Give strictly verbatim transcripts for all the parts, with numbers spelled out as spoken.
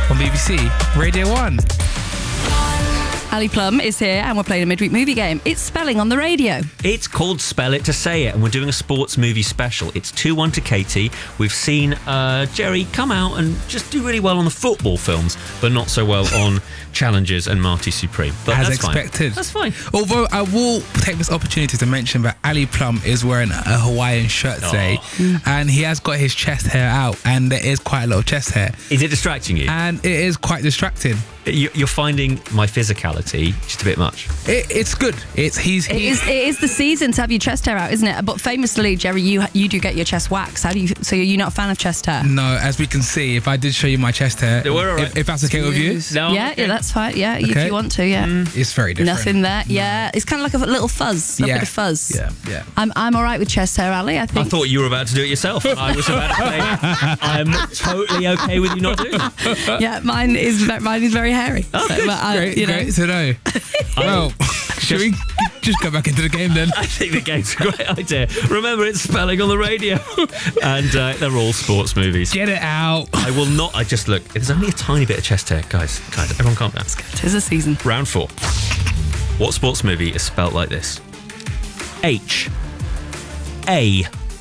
on B B C Radio one. Ali Plum is here and we're playing a midweek movie game. It's Spelling on the Radio. It's called Spell It to Say It, and we're doing a sports movie special. It's two one to Katie. We've seen uh, Jerry come out and just do really well on the football films, but not so well on Challengers and Marty Supreme. But As that's expected. Fine. That's fine. Although I will take this opportunity to mention that Ali Plum is wearing a Hawaiian shirt today, Oh. and he has got his chest hair out, and there is quite a lot of chest hair. Is it distracting you? And it is quite distracting. You- You're finding my physicality just a bit much. It, it's good. It's he's It he, is, it is the season to have your chest hair out, isn't it? But famously, Jerry, you you do get your chest waxed. How do you? So you're not a fan of chest hair? No, as we can see, if I did show you my chest hair, Yeah, we're all right. if, if that's okay with you, No, yeah, okay. yeah, that's fine. Yeah, if Okay. you want to, yeah. it's very different. Nothing there. Yeah, it's kind of like a little fuzz, a Yeah. bit of fuzz. Yeah, yeah. I'm I'm all right with chest hair, Ali. I I think. thought you were about to do it yourself, and I was about to say, I'm totally okay with you not doing it. Yeah, mine is ve- mine is very hairy. So, good. but I- Great, you know. great to know. Well, should we just go back into the game then? I think the game's a great idea. Remember, it's Spelling on the Radio. And uh, they're all sports movies. Get it out. I will not. I just look. There's only a tiny bit of chest hair, guys. Guys, everyone calm down. Tis a season. Round four. What sports movie is spelt like this? H A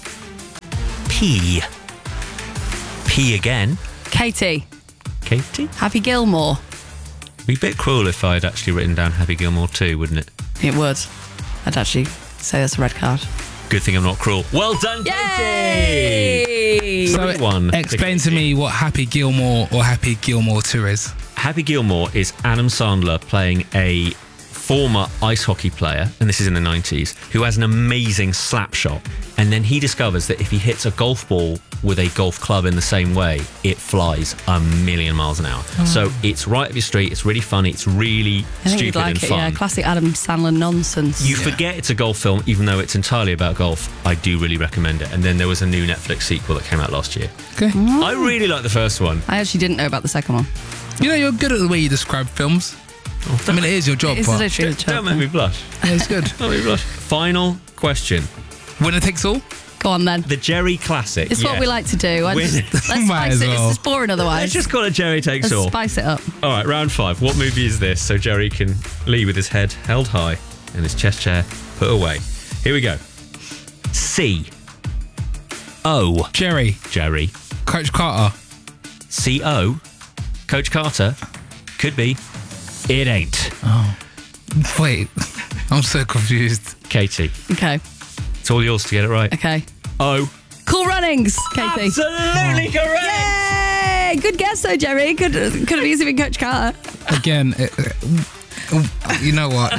P P again. Katie, Katie? Happy Gilmore. It'd be a bit cruel if I'd actually written down Happy Gilmore too, wouldn't it? It would. I'd actually say that's a red card. Good thing I'm not cruel. Well done, Katie! Yay! So Three one explain to me what Happy Gilmore or Happy Gilmore two is. Happy Gilmore is Adam Sandler playing a former ice hockey player, and this is in the nineties, who has an amazing slap shot. And then he discovers that if he hits a golf ball with a golf club in the same way, it flies a million miles an hour. Oh. So it's right up your street. It's really funny. It's really I think stupid you'd like and it, fun. yeah. Classic Adam Sandler nonsense. You forget it's a golf film, even though it's entirely about golf. I do really recommend it. And then there was a new Netflix sequel that came out last year. Okay. I really like the first one. I actually didn't know about the second one. You know, you're good at the way you describe films. I mean, it is your job, It's but literally a Don't, joke. don't make me blush. yeah, it's good. Don't make me blush. Final question. Winner takes all. Go on then. The Jerry Classic. It's what yeah. we like to do. I Win. just, let's Might spice as it. well. It's just boring otherwise. Let's just call it Jerry Takes Let's All. spice it up. All right, round five. What movie is this? So Jerry can leave with his head held high and his chest chair put away. Here we go. C O Jerry, Jerry. Coach Carter. C O Coach Carter. Could be. It ain't. Wait, I'm so confused. Katie. Okay. It's all yours to get it right. Okay. O. Cool Runnings, Katie. Absolutely correct. Yay! Good guess though, Jerry. Could could have easily been Coach Carter. Again, uh, uh, you know what?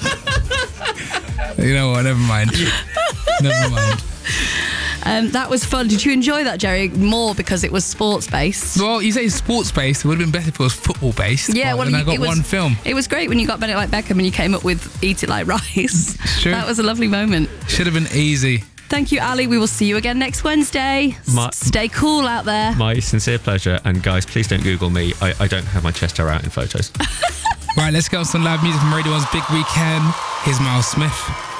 You know what? Never mind. Never mind. Um, that was fun. Did you enjoy that, Jerry? More because it was sports based. Well, you say sports based. It would have been better if it was football based. Yeah, but well, then you, I got it was, one film. It was great when you got Bennett like Beckham and you came up with Eat It Like Rice. True. That was a lovely moment. Should have been easy. Thank you, Ali. We will see you again next Wednesday. S- My- Stay cool out there. My sincere pleasure. And guys, please don't Google me. I, I don't have my chest hair out in photos. Right, let's get on some live music from Radio one's Big Weekend. Here's Miles Smith.